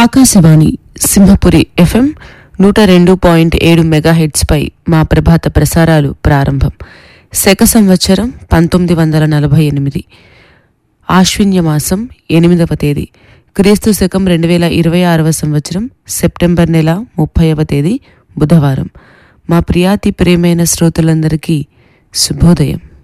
Akashvani Simhapuri FM 102.7 మెగాహెర్ట్జ్పై మా ప్రభాత ప్రసారాలు ప్రారంభం. శక సంవత్సరం 1948, ఆశ్విన్యమాసం 8వ తేదీ, క్రీస్తు శకం 2026 సంవత్సరం సెప్టెంబర్ నెల 30వ తేదీ బుధవారం. మా ప్రియాతి ప్రేమైన శ్రోతలందరికీ శుభోదయం.